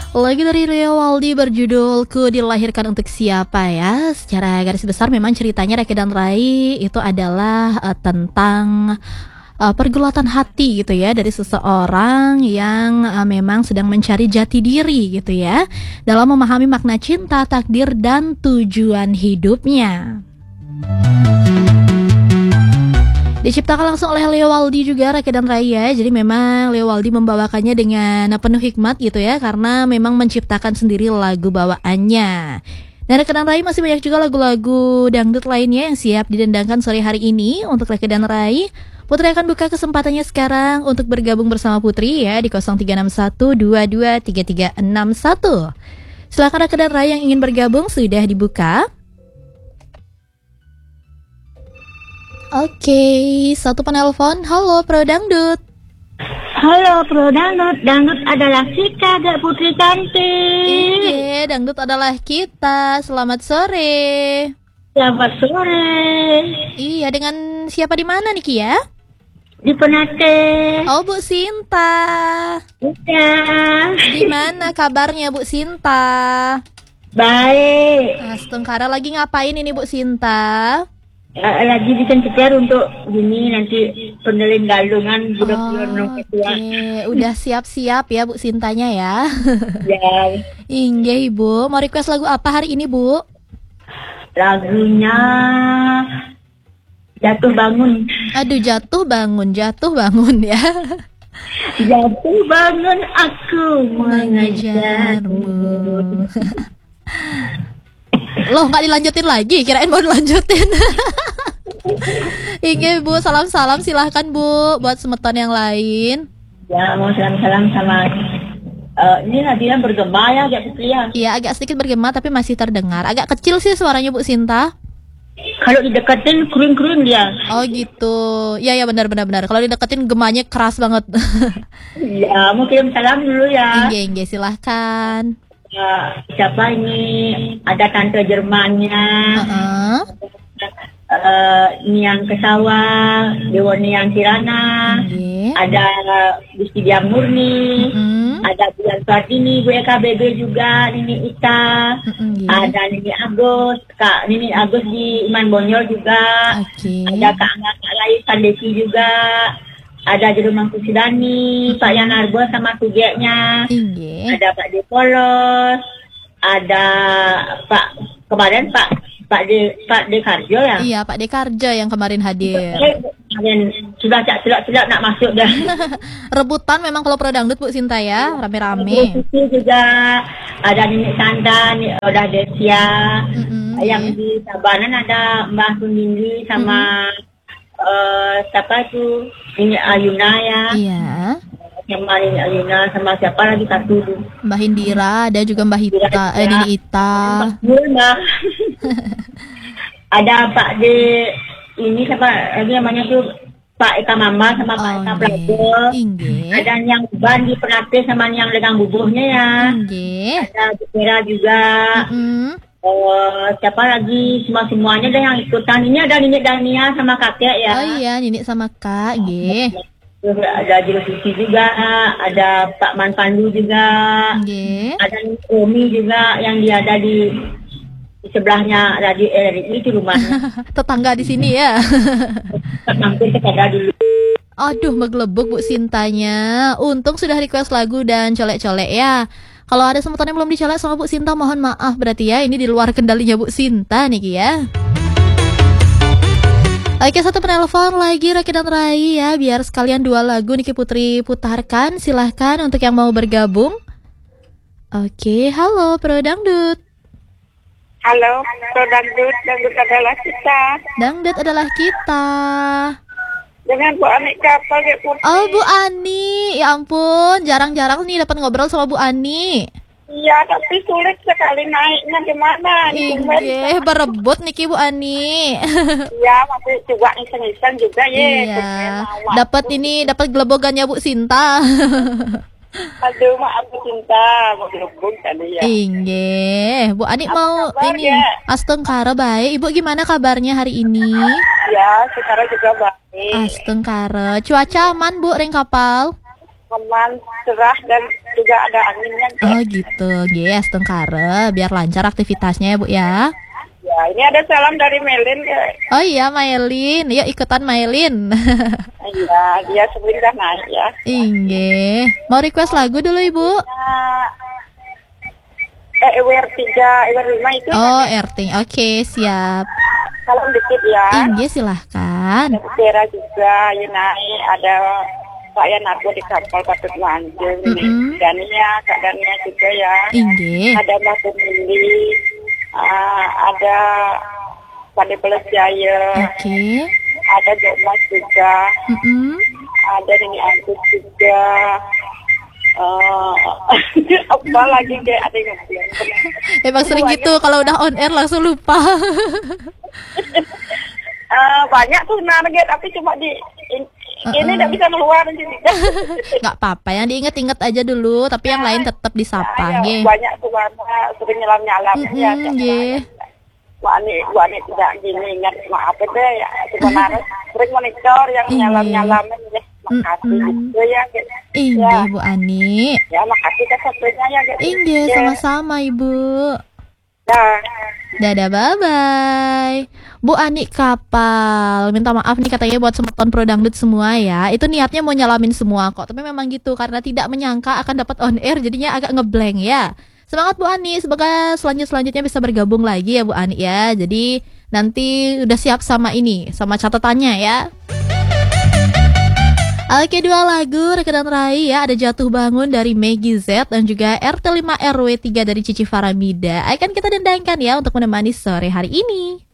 Lagi dari Rio Waldi berjudul Ku Dilahirkan Untuk Siapa ya. Secara garis besar memang ceritanya Reke dan Rai itu adalah tentang pergulatan hati gitu ya, dari seseorang yang memang sedang mencari jati diri gitu ya, dalam memahami makna cinta, takdir, dan tujuan hidupnya. Diciptakan langsung oleh Leo Waldi juga, Reke dan Raya. Jadi memang Leo Waldi membawakannya dengan penuh hikmat gitu ya, karena memang menciptakan sendiri lagu bawaannya. Dan Reke dan Rai masih banyak juga lagu-lagu dangdut lainnya yang siap didendangkan sore hari ini untuk Reke dan Rai. Putri akan buka kesempatannya sekarang untuk bergabung bersama Putri ya di 0361223361. Silakan Reke dan Rai yang ingin bergabung, sudah dibuka. Oke, satu penelpon. Halo Pro Dangdut. Halo Pro Dangdut, dangdut adalah kita, Dek Putri cantik. Iya, dangdut adalah kita. Selamat sore. Selamat sore. Iya, dengan siapa di mana nih Ki ya? Di Penate. Oh, Bu Sinta. Iya. Gimana kabarnya Bu Sinta? Baik. Astengkara lagi ngapain ini Bu Sinta? Lagi bikin setir untuk gini nanti pendelin galungan budak-budak ketua. Oke, udah siap-siap ya Bu Sintanya ya. Ya. Inggih Ibu, mau request lagu apa hari ini Bu? Lagunya Jatuh Bangun. Aduh, jatuh bangun ya. Jatuh bangun aku mengejarmu. Loh, nggak dilanjutin lagi? Kirain mau dilanjutin. Inggih Bu, salam-salam silahkan Bu buat semeton yang lain. Ya, mau salam-salam sama ini Nadia bergema ya, agak kecil ya. Iya, agak sedikit bergema tapi masih terdengar. Agak kecil sih suaranya Bu Sinta. Kalau dideketin kering-kering dia. Oh gitu. Iya benar. Kalau dideketin gemanya keras banget. Iya, mau kirim salam dulu ya. Inggih, silahkan. Siapa ini? Ada tante Jermannya. Niang Kesawah, Dewa Niang Kirana. Ada Gusti Dia Murni. Ada Bulan Suartini, Bu Eka BB juga, Nini Ita. Ada Nini Agus, Kak Nini Agus di Iman Bonyol juga. Ada Kak Angga Lai Sandesi juga. Ada Jerumang Kusidani, Pak Yanarbo sama Tugeknya. Ada Pak De Polos. Ada Pak kemarin Pak De Karjo ya. Iya, Pak De Karjo yang kemarin hadir. Sudah celak nak masuk dah. Rebutan memang kalau Pro Dangdut Bu Sinta ya, rame-rame. Juga ada Nenek Sanda, udah Desia. Yang di Tabanan ada Mbah Sundindi sama siapa itu? Ini Ayuna ya. Iya. Sama ini Ayuna sama siapa lagi satu tuh? Mbah Indira, ada juga Mbah Ita, Nini Ita. Mbah. Ada Pak De ini siapa lagi namanya tuh, Pak Eka Mama sama Pak Eka Prabowo. Ada yang ban di Penate sama yang legang bubuhnya ya. Ada Bukera juga. Siapa lagi, semuanya ada yang ikutan. Ini ada Nini Dania sama kakek ya. Oh iya, Nini sama Kak. Ada Jero Susi juga, ada Pak Man Pandu juga. Ada Omi juga yang dia ada di sebelahnya radio itu rumahnya. Tetangga di sini ya. Mampir tetangga dulu. Aduh, megelebuk Bu Sintanya. Untung sudah request lagu dan colek-colek ya. Kalau ada semeton yang belum dicolek sama Bu Sinta, mohon maaf berarti ya. Ini di luar kendalinya Bu Sinta nih ya. Oke, satu penelpon lagi Reke dan Rai ya. Biar sekalian dua lagu Niki Putri putarkan. Silahkan untuk yang mau bergabung. Oke, halo Pro Dangdut. Halo, Pro Dangdut, dangdut adalah kita. Dangdut adalah kita. Dengan Bu Ani kapal ya Putri. Oh, Bu Ani, ya ampun, jarang-jarang nih dapat ngobrol sama Bu Ani. Iya, tapi sulit sekali naiknya gimana? Iya, berebut nih Bu Ani. Iya, masih juga iseng-iseng juga ya. Iya, dapat gelebogannya Bu Sinta. Aduh, maaf Bu Sinta, mau gelebung tadi ya. Inggih, Bu Ani mau ini astengkara baik. Ibu gimana kabarnya hari ini? Ya, sekarang juga baik. Astengkara, cuaca aman Bu, ring kapal? aman, cerah dan juga ada anginnya. Oh gitu, yes, tengkare biar lancar aktivitasnya ya Bu ya. Ya, ini ada salam dari Melin. Oh iya, Mailin, yuk ikutan Mailin. Iya, dia sebelum dah naik ya. Inge, mau request lagu dulu Ibu? EWR3, EWR5 itu. Oh, Erting, oke, siap. Salam dikit ya. Inge silahkan. Ada Vera juga, Yunai, ada Pak Yanarko di kapal Patut Manjung. Dania, Kak Dania juga ya. Inge. Ada Mbak Pemili, ada Pandai Peles Jaya. Oke. Ada Jomas juga. Ada Nini Angkut juga. Apa lagi kayak ada yang bilang. Emang sering gitu kalau udah on air langsung lupa. Banyak tuh target tapi cuma di ini tidak bisa keluar nanti. Nggak apa-apa, yang diinget-inget aja dulu, tapi yang lain tetap disapa. Ya, banyak tuh sering nyelam-nyelam ya. Wani tidak gini ingat maaf deh ya. Sebenarnya sering monitor yang nyelam-nyelamin ya. Makasih gitu ya. Inge Bu Ani. Ya makasih kesatunya ya. Inge sama-sama Ibu. Dadah, bye-bye. Bu Ani kapal, minta maaf nih katanya buat semeton Pro Dangdut semua ya. Itu niatnya mau nyalamin semua kok, tapi memang gitu karena tidak menyangka akan dapat on air jadinya agak ngeblank ya. Semangat Bu Ani, semoga selanjutnya bisa bergabung lagi ya Bu Ani ya. Jadi nanti udah siap sama ini, sama catatannya ya. Oke, 2 lagu Rekedan Rai ya. Ada Jatuh Bangun dari Maggie Z dan juga RT5 RW3 dari Cici Faramida. Akan kita dendangkan ya untuk menemani sore hari ini.